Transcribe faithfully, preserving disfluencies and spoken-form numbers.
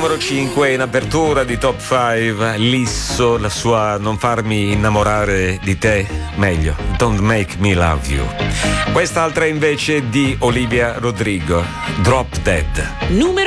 numero cinque in apertura di Top cinque, Lisso, la sua Non farmi innamorare di te, meglio, Don't make me love you. Quest'altra invece di Olivia Rodrigo, Drop Dead. Numero